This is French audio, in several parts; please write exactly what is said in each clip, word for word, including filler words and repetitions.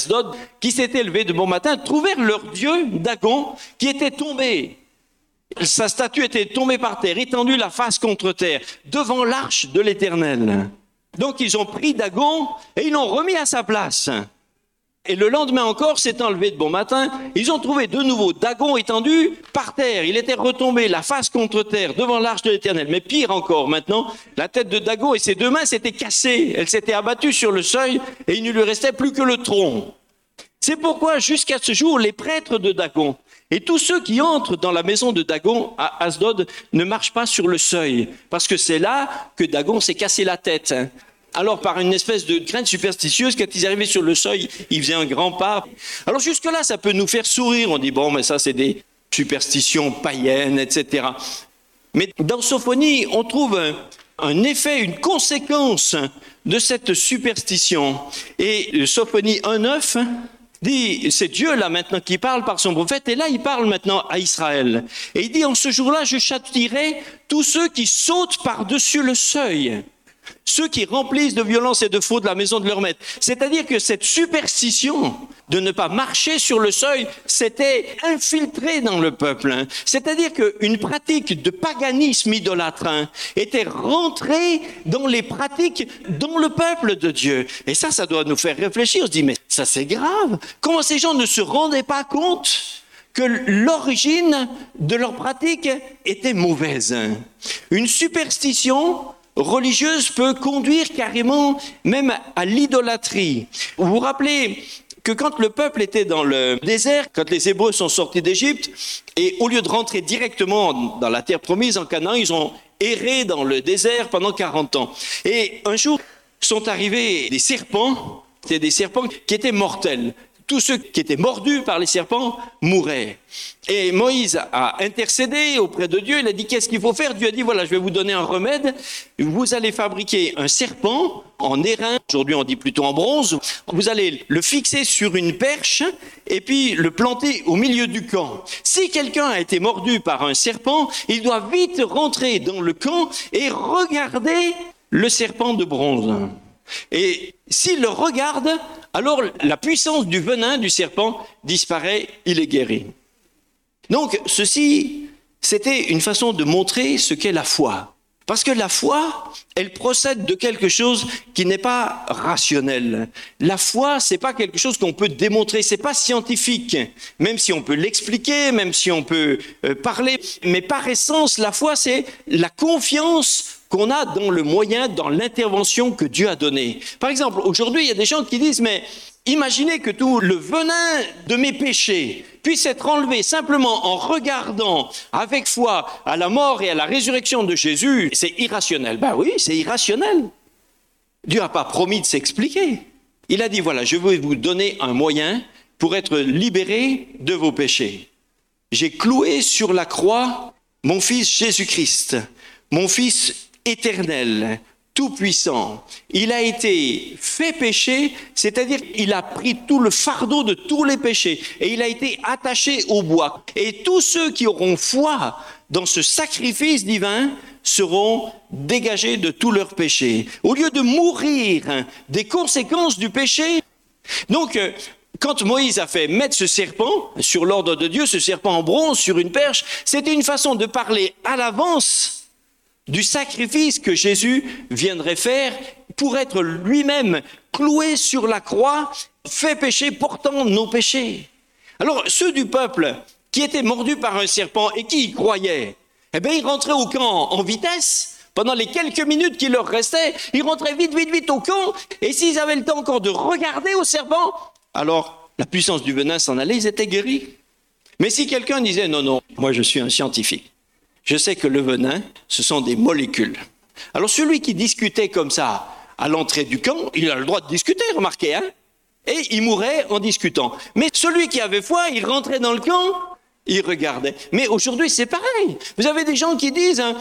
Asdod, qui s'étaient levés de bon matin, trouvèrent leur dieu Dagon qui était tombé. Sa statue était tombée par terre, étendue la face contre terre, devant l'arche de l'Éternel. Donc ils ont pris Dagon et ils l'ont remis à sa place. Et le lendemain encore, s'étant levé de bon matin, ils ont trouvé de nouveau Dagon étendu par terre. Il était retombé la face contre terre devant l'arche de l'Éternel. Mais pire encore, maintenant, la tête de Dagon et ses deux mains s'étaient cassées. Elles s'étaient abattues sur le seuil et il ne lui restait plus que le tronc. C'est pourquoi, jusqu'à ce jour, les prêtres de Dagon et tous ceux qui entrent dans la maison de Dagon à Asdod ne marchent pas sur le seuil, parce que c'est là que Dagon s'est cassé la tête. Alors, par une espèce de crainte superstitieuse, quand ils arrivaient sur le seuil, ils faisaient un grand pas. Alors jusque-là, ça peut nous faire sourire. On dit, bon, mais ça, c'est des superstitions païennes, et cetera. Mais dans Sophonie, on trouve un, un effet, une conséquence de cette superstition. Et Sophonie un neuf dit, c'est Dieu là maintenant qui parle par son prophète, et là il parle maintenant à Israël. Et il dit, en ce jour-là, je châtierai tous ceux qui sautent par-dessus le seuil, ceux qui remplissent de violence et de faute la maison de leur maître. C'est-à-dire que cette superstition de ne pas marcher sur le seuil s'était infiltrée dans le peuple. C'est-à-dire qu'une pratique de paganisme idolâtre était rentrée dans les pratiques dans le peuple de Dieu. Et ça, ça doit nous faire réfléchir. On se dit, mais ça c'est grave. Comment ces gens ne se rendaient pas compte que l'origine de leur pratique était mauvaise? Une superstition religieuse peut conduire carrément même à l'idolâtrie. Vous vous rappelez que quand le peuple était dans le désert, quand les Hébreux sont sortis d'Égypte, et au lieu de rentrer directement dans la terre promise en Canaan, ils ont erré dans le désert pendant quarante ans. Et un jour, sont arrivés des serpents, c'était des serpents qui étaient mortels. Tous ceux qui étaient mordus par les serpents mouraient. Et Moïse a intercédé auprès de Dieu. Il a dit, qu'est-ce qu'il faut faire? Dieu a dit, voilà, je vais vous donner un remède. Vous allez fabriquer un serpent en airain. Aujourd'hui, on dit plutôt en bronze. Vous allez le fixer sur une perche et puis le planter au milieu du camp. Si quelqu'un a été mordu par un serpent, il doit vite rentrer dans le camp et regarder le serpent de bronze. Et s'il le regarde, alors la puissance du venin du serpent disparaît, il est guéri. Donc ceci, c'était une façon de montrer ce qu'est la foi. Parce que la foi, elle procède de quelque chose qui n'est pas rationnel. La foi, c'est pas quelque chose qu'on peut démontrer, c'est pas scientifique. Même si on peut l'expliquer, même si on peut euh, parler. Mais par essence, la foi, c'est la confiance qu'on a dans le moyen, dans l'intervention que Dieu a donnée. Par exemple, aujourd'hui, il y a des gens qui disent, mais imaginez que tout le venin de mes péchés puisse être enlevé simplement en regardant avec foi à la mort et à la résurrection de Jésus. C'est irrationnel. Ben oui, c'est irrationnel. Dieu n'a pas promis de s'expliquer. Il a dit, voilà, je vais vous donner un moyen pour être libéré de vos péchés. J'ai cloué sur la croix mon fils Jésus-Christ, mon fils éternel, tout-puissant. Il a été fait péché, c'est-à-dire il a pris tout le fardeau de tous les péchés et il a été attaché au bois. Et tous ceux qui auront foi dans ce sacrifice divin seront dégagés de tous leurs péchés. Au lieu de mourir des conséquences du péché. Donc, quand Moïse a fait mettre ce serpent, sur l'ordre de Dieu, ce serpent en bronze sur une perche, c'était une façon de parler à l'avance du sacrifice que Jésus viendrait faire pour être lui-même cloué sur la croix, fait péché, portant nos péchés. Alors, ceux du peuple qui étaient mordus par un serpent et qui y croyaient, eh bien, ils rentraient au camp en vitesse. Pendant les quelques minutes qui leur restaient, ils rentraient vite, vite, vite au camp. Et s'ils avaient le temps encore de regarder au serpent, alors la puissance du venin s'en allait, ils étaient guéris. Mais si quelqu'un disait, non, non, moi je suis un scientifique, je sais que le venin, ce sont des molécules. Alors celui qui discutait comme ça à l'entrée du camp, il a le droit de discuter, remarquez, hein, et il mourait en discutant. Mais celui qui avait foi, il rentrait dans le camp, il regardait. Mais aujourd'hui, c'est pareil. Vous avez des gens qui disent, hein,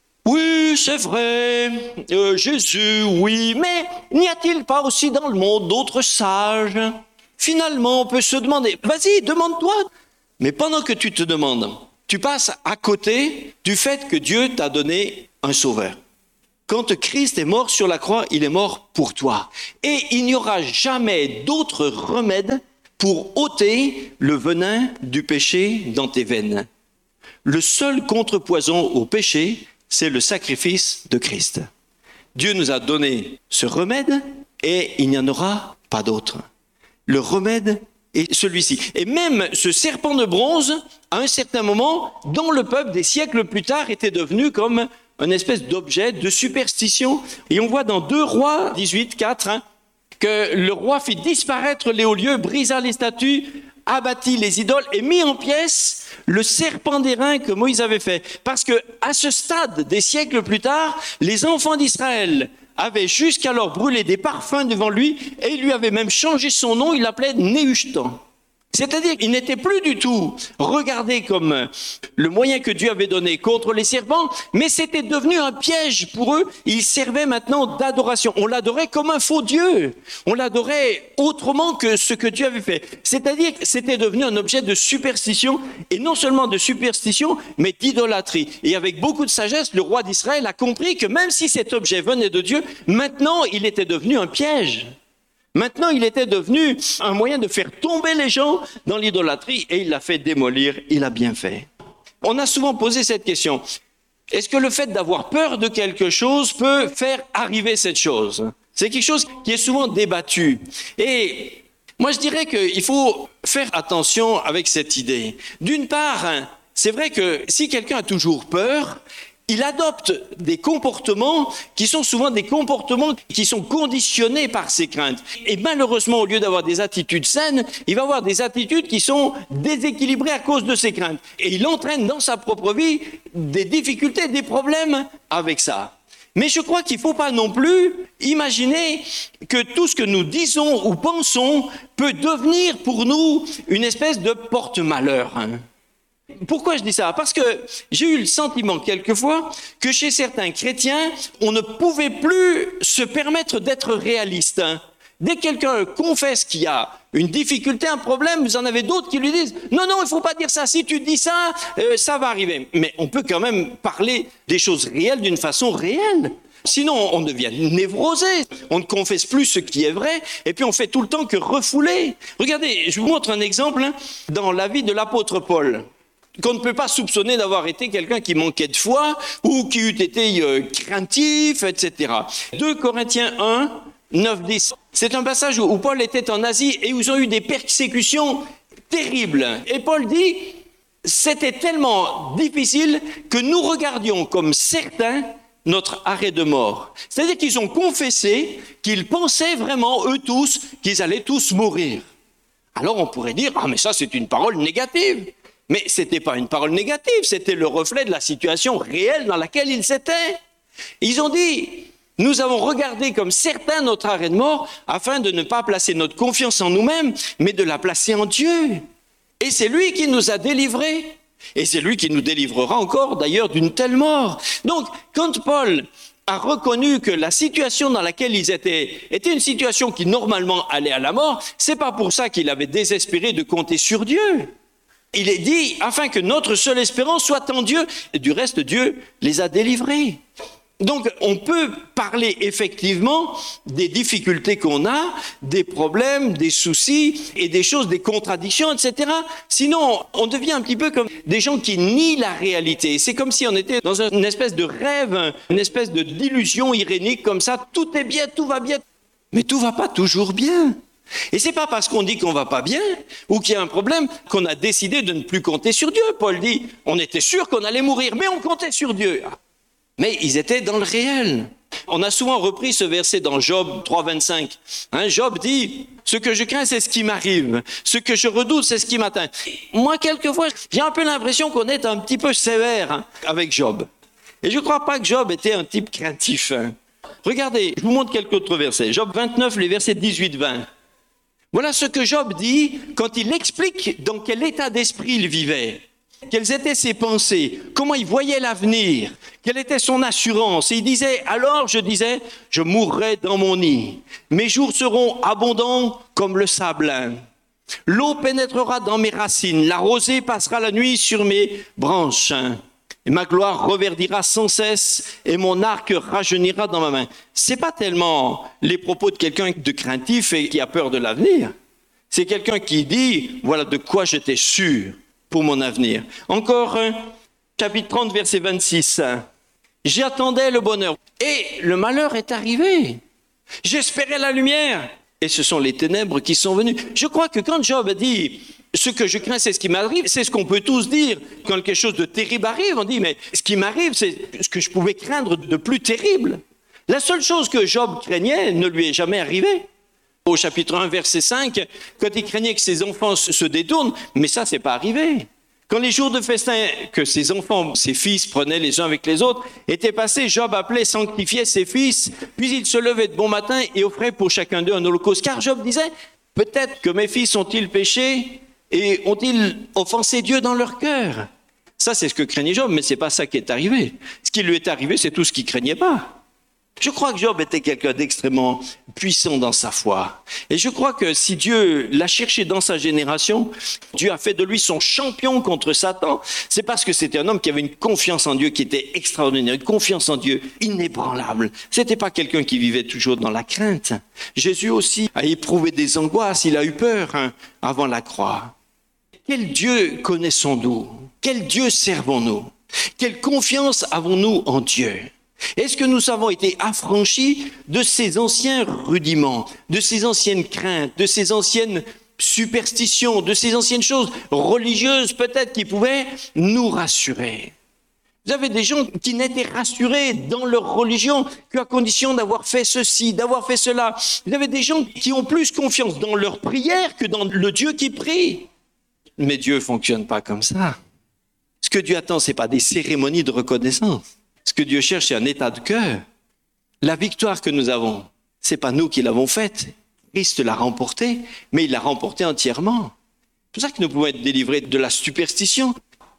oui, c'est vrai, euh, Jésus, oui, mais n'y a-t-il pas aussi dans le monde d'autres sages? Finalement, on peut se demander, vas-y, demande-toi. Mais pendant que tu te demandes, tu passes à côté du fait que Dieu t'a donné un sauveur. Quand Christ est mort sur la croix, il est mort pour toi. Et il n'y aura jamais d'autre remède pour ôter le venin du péché dans tes veines. Le seul contrepoison au péché, c'est le sacrifice de Christ. Dieu nous a donné ce remède et il n'y en aura pas d'autre. Le remède est celui-ci. Et même ce serpent de bronze, à un certain moment, dans le peuple, des siècles plus tard, était devenu comme une espèce d'objet de superstition. Et on voit dans deux Rois dix-huit, quatre, hein, que le roi fit disparaître les hauts lieux, brisa les statues, abattit les idoles et mit en pièces le serpent d'airain que Moïse avait fait. Parce que à ce stade, des siècles plus tard, les enfants d'Israël avaient jusqu'alors brûlé des parfums devant lui et il lui avait même changé son nom, il l'appelait Néhushtan. C'est-à-dire qu'il n'était plus du tout regardé comme le moyen que Dieu avait donné contre les serpents, mais c'était devenu un piège pour eux. Ils servaient maintenant d'adoration. On l'adorait comme un faux Dieu. On l'adorait autrement que ce que Dieu avait fait. C'est-à-dire que c'était devenu un objet de superstition, et non seulement de superstition, mais d'idolâtrie. Et avec beaucoup de sagesse, le roi d'Israël a compris que même si cet objet venait de Dieu, maintenant il était devenu un piège. Maintenant, il était devenu un moyen de faire tomber les gens dans l'idolâtrie et il l'a fait démolir, il a bien fait. On a souvent posé cette question. Est-ce que le fait d'avoir peur de quelque chose peut faire arriver cette chose? C'est quelque chose qui est souvent débattu. Et moi, je dirais qu'il faut faire attention avec cette idée. D'une part, c'est vrai que si quelqu'un a toujours peur, il adopte des comportements qui sont souvent des comportements qui sont conditionnés par ses craintes. Et malheureusement, au lieu d'avoir des attitudes saines, il va avoir des attitudes qui sont déséquilibrées à cause de ses craintes. Et il entraîne dans sa propre vie des difficultés, des problèmes avec ça. Mais je crois qu'il ne faut pas non plus imaginer que tout ce que nous disons ou pensons peut devenir pour nous une espèce de porte-malheur. Pourquoi je dis ça? Parce que j'ai eu le sentiment quelquefois que chez certains chrétiens, on ne pouvait plus se permettre d'être réaliste. Dès que quelqu'un confesse qu'il y a une difficulté, un problème, vous en avez d'autres qui lui disent « Non, non, il ne faut pas dire ça. Si tu dis ça, euh, ça va arriver. » Mais on peut quand même parler des choses réelles d'une façon réelle. Sinon, on devient névrosé. On ne confesse plus ce qui est vrai. Et puis, on fait tout le temps que refouler. Regardez, je vous montre un exemple hein, dans la vie de l'apôtre Paul, qu'on ne peut pas soupçonner d'avoir été quelqu'un qui manquait de foi ou qui eût été euh, craintif, et cetera. deux Corinthiens un, neuf, dix. C'est un passage où, où Paul était en Asie et où ils ont eu des persécutions terribles. Et Paul dit, c'était tellement difficile que nous regardions comme certains notre arrêt de mort. C'est-à-dire qu'ils ont confessé qu'ils pensaient vraiment, eux tous, qu'ils allaient tous mourir. Alors on pourrait dire, ah mais ça c'est une parole négative. Mais ce n'était pas une parole négative, c'était le reflet de la situation réelle dans laquelle ils étaient. Ils ont dit, nous avons regardé comme certains notre arrêt de mort afin de ne pas placer notre confiance en nous-mêmes, mais de la placer en Dieu. Et c'est lui qui nous a délivrés. Et c'est lui qui nous délivrera encore d'ailleurs d'une telle mort. Donc, quand Paul a reconnu que la situation dans laquelle ils étaient était une situation qui normalement allait à la mort, c'est pas pour ça qu'il avait désespéré de compter sur Dieu. Il est dit, afin que notre seule espérance soit en Dieu, et du reste, Dieu les a délivrés. Donc, on peut parler effectivement des difficultés qu'on a, des problèmes, des soucis, et des choses, des contradictions, et cetera. Sinon, on devient un petit peu comme des gens qui nient la réalité. C'est comme si on était dans une espèce de rêve, une espèce de d'illusion irénique, comme ça, tout est bien, tout va bien. Mais tout va pas toujours bien. Et c'est pas parce qu'on dit qu'on va pas bien ou qu'il y a un problème qu'on a décidé de ne plus compter sur Dieu. Paul dit, on était sûr qu'on allait mourir, mais on comptait sur Dieu. Mais ils étaient dans le réel. On a souvent repris ce verset dans Job trois, vingt-cinq. Hein, Job dit, ce que je crains, c'est ce qui m'arrive. Ce que je redoute, c'est ce qui m'atteint. Moi, quelquefois, j'ai un peu l'impression qu'on est un petit peu sévère hein, avec Job. Et je ne crois pas que Job était un type craintif. Hein. Regardez, je vous montre quelques autres versets. Job vingt-neuf, les versets dix-huit vingt. Voilà ce que Job dit quand il explique dans quel état d'esprit il vivait, quelles étaient ses pensées, comment il voyait l'avenir, quelle était son assurance. Et il disait, alors je disais, je mourrai dans mon nid. Mes jours seront abondants comme le sable. L'eau pénétrera dans mes racines, la rosée passera la nuit sur mes branches. Et ma gloire reverdira sans cesse et mon arc rajeunira dans ma main. C'est pas tellement les propos de quelqu'un de craintif et qui a peur de l'avenir. C'est quelqu'un qui dit, voilà de quoi j'étais sûr pour mon avenir. Encore, chapitre trente, verset vingt-six. J'attendais le bonheur et le malheur est arrivé. J'espérais la lumière et ce sont les ténèbres qui sont venues. Je crois que quand Job a dit « ce que je crains, c'est ce qui m'arrive », c'est ce qu'on peut tous dire. Quand quelque chose de terrible arrive, on dit « mais ce qui m'arrive, c'est ce que je pouvais craindre de plus terrible ». La seule chose que Job craignait ne lui est jamais arrivée. Au chapitre un, verset cinq, quand il craignait que ses enfants se détournent, mais ça, c'est pas arrivé. Quand les jours de festin que ses enfants, ses fils prenaient les uns avec les autres, étaient passés, Job appelait, sanctifiait ses fils, puis il se levait de bon matin et offrait pour chacun d'eux un holocauste. Car Job disait, peut-être que mes fils ont-ils péché et ont-ils offensé Dieu dans leur cœur? Ça, c'est ce que craignait Job, mais c'est pas ça qui est arrivé. Ce qui lui est arrivé, c'est tout ce qu'il craignait pas. Je crois que Job était quelqu'un d'extrêmement puissant dans sa foi. Et je crois que si Dieu l'a cherché dans sa génération, Dieu a fait de lui son champion contre Satan, c'est parce que c'était un homme qui avait une confiance en Dieu qui était extraordinaire, une confiance en Dieu inébranlable. C'était pas quelqu'un qui vivait toujours dans la crainte. Jésus aussi a éprouvé des angoisses, il a eu peur hein, avant la croix. Quel Dieu connaissons-nous? Quel Dieu servons-nous? Quelle confiance avons-nous en Dieu? Est-ce que nous avons été affranchis de ces anciens rudiments, de ces anciennes craintes, de ces anciennes superstitions, de ces anciennes choses religieuses peut-être qui pouvaient nous rassurer? Vous avez des gens qui n'étaient rassurés dans leur religion qu'à condition d'avoir fait ceci, d'avoir fait cela. Vous avez des gens qui ont plus confiance dans leur prière que dans le Dieu qui prie. Mais Dieu ne fonctionne pas comme ça. Ce que Dieu attend, ce n'est pas des cérémonies de reconnaissance. Ce que Dieu cherche, c'est un état de cœur. La victoire que nous avons, c'est pas nous qui l'avons faite. Christ l'a remportée, mais il l'a remportée entièrement. C'est pour ça que nous pouvons être délivrés de la superstition.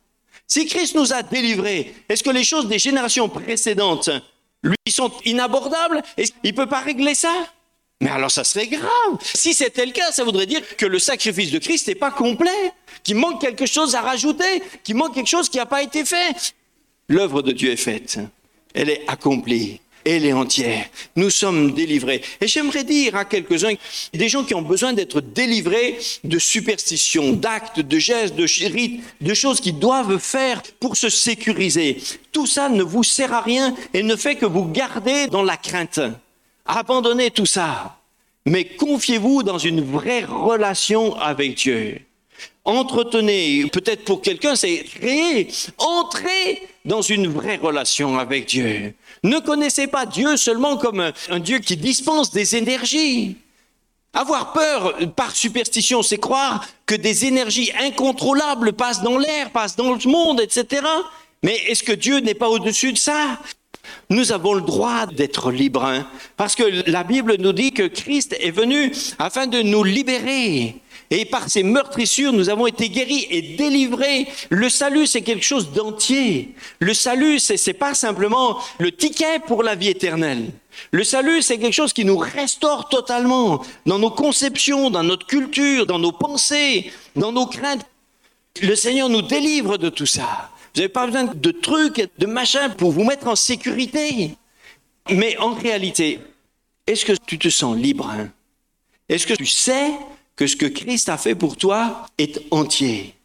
Si Christ nous a délivrés, est-ce que les choses des générations précédentes lui sont inabordables? Est-ce qu'il ne peut pas régler ça? Mais alors ça serait grave. Si c'était le cas, ça voudrait dire que le sacrifice de Christ n'est pas complet, qu'il manque quelque chose à rajouter, qu'il manque quelque chose qui n'a pas été fait. L'œuvre de Dieu est faite, elle est accomplie, elle est entière. Nous sommes délivrés. Et j'aimerais dire à quelques-uns, des gens qui ont besoin d'être délivrés de superstitions, d'actes, de gestes, de rites, de choses qu'ils doivent faire pour se sécuriser. Tout ça ne vous sert à rien et ne fait que vous garder dans la crainte. Abandonnez tout ça, mais confiez-vous dans une vraie relation avec Dieu. Entretenez, peut-être pour quelqu'un, c'est créer, entrer dans une vraie relation avec Dieu. Ne connaissez pas Dieu seulement comme un, un Dieu qui dispense des énergies. Avoir peur par superstition, c'est croire que des énergies incontrôlables passent dans l'air, passent dans le monde, et cetera. Mais est-ce que Dieu n'est pas au-dessus de ça? Nous avons le droit d'être libres, hein, parce que la Bible nous dit que Christ est venu afin de nous libérer. Et par ses meurtrissures, nous avons été guéris et délivrés. Le salut, c'est quelque chose d'entier. Le salut, c'est, c'est pas simplement le ticket pour la vie éternelle. Le salut, c'est quelque chose qui nous restaure totalement dans nos conceptions, dans notre culture, dans nos pensées, dans nos craintes. Le Seigneur nous délivre de tout ça. Vous n'avez pas besoin de trucs, de machins pour vous mettre en sécurité. Mais en réalité, est-ce que tu te sens libre, hein? Est-ce que tu sais que ce que Christ a fait pour toi est entier?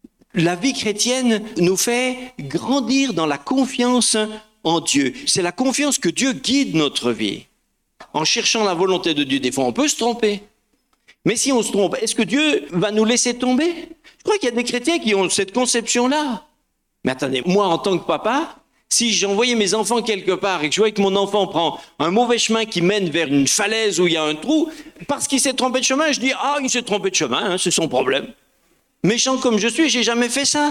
La vie chrétienne nous fait grandir dans la confiance en Dieu. C'est la confiance que Dieu guide notre vie. En cherchant la volonté de Dieu, des fois on peut se tromper. Mais si on se trompe, est-ce que Dieu va nous laisser tomber? Je crois qu'il y a des chrétiens qui ont cette conception-là. Mais attendez, moi en tant que papa, si j'envoyais mes enfants quelque part et que je voyais que mon enfant prend un mauvais chemin qui mène vers une falaise où il y a un trou, parce qu'il s'est trompé de chemin, je dis « Ah, il s'est trompé de chemin, hein, c'est son problème. » Méchant comme je suis, j'ai jamais fait ça.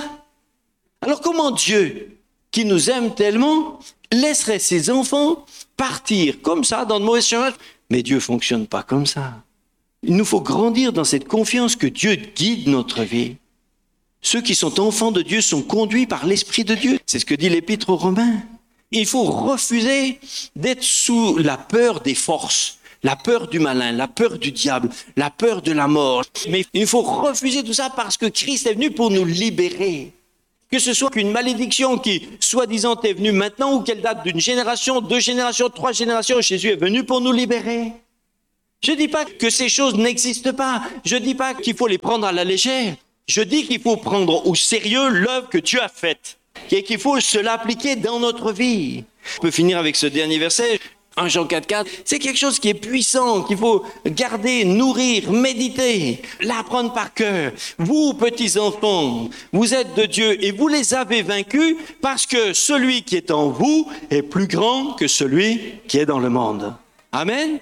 Alors comment Dieu, qui nous aime tellement, laisserait ses enfants partir comme ça dans de mauvais chemins? Mais Dieu fonctionne pas comme ça. Il nous faut grandir dans cette confiance que Dieu guide notre vie. Ceux qui sont enfants de Dieu sont conduits par l'Esprit de Dieu. C'est ce que dit l'Épître aux Romains. Il faut refuser d'être sous la peur des forces, la peur du malin, la peur du diable, la peur de la mort. Mais il faut refuser tout ça parce que Christ est venu pour nous libérer. Que ce soit qu'une malédiction qui, soi-disant, est venue maintenant ou qu'elle date d'une génération, deux générations, trois générations, Jésus est venu pour nous libérer. Je ne dis pas que ces choses n'existent pas. Je ne dis pas qu'il faut les prendre à la légère. Je dis qu'il faut prendre au sérieux l'œuvre que Dieu a faite et qu'il faut se l'appliquer dans notre vie. On peut finir avec ce dernier verset. un Jean quatre quatre, c'est quelque chose qui est puissant, qu'il faut garder, nourrir, méditer, l'apprendre par cœur. Vous, petits enfants, vous êtes de Dieu et vous les avez vaincus parce que celui qui est en vous est plus grand que celui qui est dans le monde. Amen.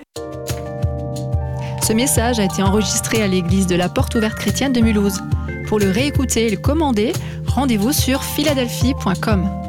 Ce message a été enregistré à l'église de la Porte Ouverte Chrétienne de Mulhouse. Pour le réécouter et le commander, rendez-vous sur philadelphie point com.